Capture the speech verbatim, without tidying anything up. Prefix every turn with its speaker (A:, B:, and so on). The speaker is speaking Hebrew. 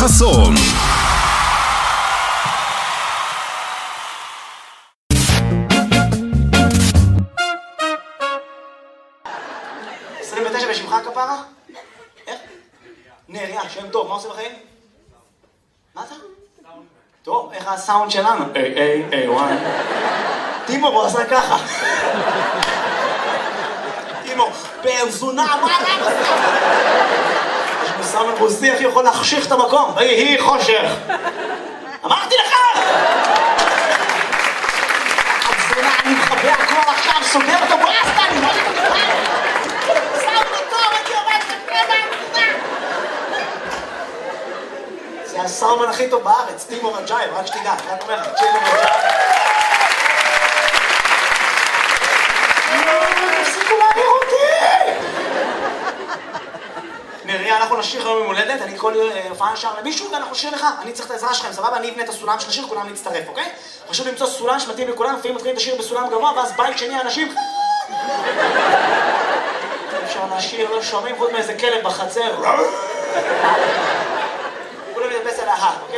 A: חסון.
B: עשרים ותשע בשמך כפרה? איך? נריה, שם טוב, מה עושה בחיים? מה אתה? טוב, איך הסאונד שלנו? איי, איי, איי, וואי. טימו, בוא עשה ככה. טימו, בן זונה, מה למה? יש מסאמן רוסי, איך יכול להחשיך את המקום? ויהי חושך. אמרתי לך! הזונה, אני מחבא הכל עכשיו, סוגר אותו ברסטה, אני לא מתקבל. סאונד טוב, אני עובד בקרבה. זה הסאומן הכי טוב בארץ, טימו רג'ייב, רק שתדע, רק אומר, טימו רג'ייב. תפסיקו להעביר אותי! נריה, אנחנו נשיר היום ממולדת, אני כל הופעה נשאר למישהו ואנחנו נשיר לך, אני צריך את העזרה שלכם, סבבה? אני אבנה את הסולם של השיר, כולם נצטרף, אוקיי? חשוב למצוא סולם שמתאים לכולם, לפעמים מתחילים את השיר בסולם גבוה, ואז בית שני אנשים... אפשר לשיר, לא שומעים חוץ מאיזה כלב בחצר. כולם נדבס על ההר.